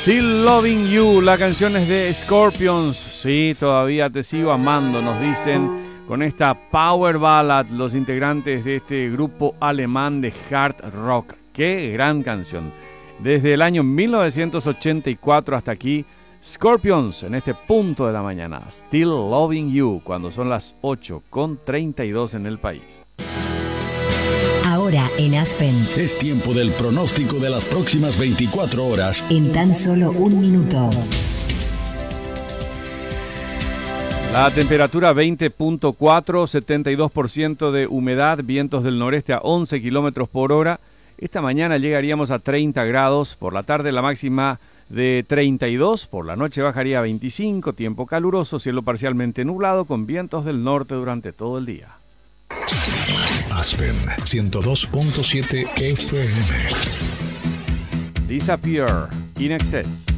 Still Loving You, la canción es de Scorpions. Sí, todavía te sigo amando, nos dicen con esta power ballad los integrantes de este grupo alemán de hard rock. Qué gran canción. Desde el año 1984 hasta aquí, Scorpions en este punto de la mañana. Still Loving You, cuando son las 8:32 en el país. Ahora en Aspen. Es tiempo del pronóstico de las próximas 24 horas. En tan solo un minuto. La temperatura 20.4, 72% de humedad, vientos del noreste a 11 kilómetros por hora. Esta mañana llegaríamos a 30 grados, por la tarde la máxima de 32, por la noche bajaría a 25, tiempo caluroso, cielo parcialmente nublado con vientos del norte durante todo el día. Aspen 102.7 FM. Disappear, In Excess.